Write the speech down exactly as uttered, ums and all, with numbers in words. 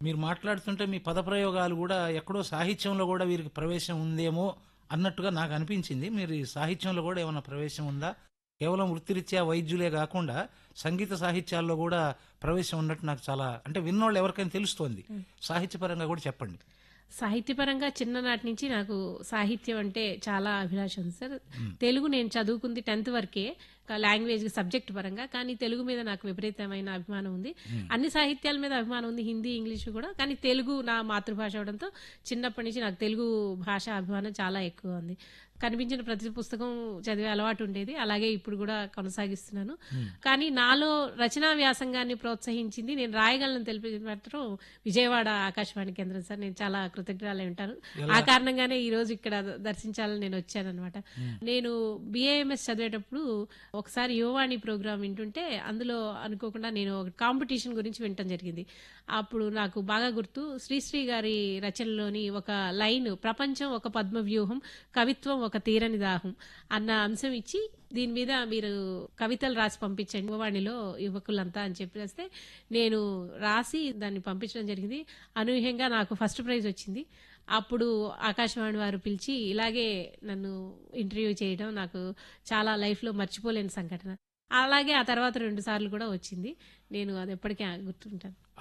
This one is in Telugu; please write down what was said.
మీరు మాట్లాడుతుంటే మీ పదప్రయోగాలు గూడా ఎక్కడో సాహిత్యంలో గూడా వీరికి ప్రవేశం ఉందేమో అన్నట్టుగా నాకు అనిపించింది. మీరు ఈ సాహిత్యంలో గూడా ఏమన్నా ప్రవేశం ఉందా? కేవలం వృత్తిరీత్యా వైద్యులే గాకుండా సంగీత సాహిత్యాల్లో గూడా ప్రవేశం ఉన్నట్టు నాకు చాలా అంటే విన్నోళ్ళు ఎవరికైనా తెలుస్తోంది. సాహిత్యపరంగా గూడా చెప్పండి. సాహిత్యపరంగా చిన్ననాటి నుంచి నాకు సాహిత్యం అంటే చాలా అభిలాష ఉంది సార్. తెలుగు నేను చదువుకుంది టెన్త్ వరకే లాంగ్వేజ్ సబ్జెక్ట్ పరంగా. కానీ తెలుగు మీద నాకు విపరీతమైన అభిమానం ఉంది. అన్ని సాహిత్యాల మీద అభిమానం ఉంది, హిందీ ఇంగ్లీషు కూడా. కానీ తెలుగు నా మాతృభాష అవడంతో చిన్నప్పటి నుంచి నాకు తెలుగు భాష అభిమానం చాలా ఎక్కువ ఉంది. కనిపించిన ప్రతి పుస్తకం చదివే అలవాటు ఉండేది. అలాగే ఇప్పుడు కూడా కొనసాగిస్తున్నాను. కానీ నాలో రచనా వ్యాసంగాన్ని ప్రోత్సహించింది, నేను రాయగలను తెలిపి మాత్రం విజయవాడ ఆకాశవాణి కేంద్రం సార్. నేను చాలా కృతజ్ఞరాలై ఉంటాను. ఆ కారణంగానే ఈ రోజు ఇక్కడ దర్శించాలని నేను వచ్చానన్నమాట. నేను బిఏఎంఎస్ చదివేటప్పుడు ఒకసారి యువవాణి ప్రోగ్రాం వింటుంటే అందులో అనుకోకుండా నేను ఒక కాంపిటీషన్ గురించి వినటం జరిగింది. అప్పుడు నాకు బాగా గుర్తు శ్రీశ్రీ గారి రచనలోని ఒక లైన్, ప్రపంచం ఒక పద్మవ్యూహం, కవిత్వం ఒక తీరని దాహం అన్న అంశం ఇచ్చి దీని మీద మీరు కవితలు రాసి పంపించండి యువవాణిలో యువకులంతా అని చెప్పేస్తే నేను రాసి దాన్ని పంపించడం జరిగింది. అనూహ్యంగా నాకు ఫస్ట్ ప్రైజ్ వచ్చింది. అప్పుడు ఆకాశవాణి వారు పిలిచి ఇలాగే నన్ను ఇంటర్వ్యూ చేయడం నాకు చాలా లైఫ్లో మర్చిపోలేని సంఘటన. అలాగే ఆ తర్వాత రెండు సార్లు కూడా వచ్చింది. నేను అది ఎప్పటికీ గుర్తుంటాను.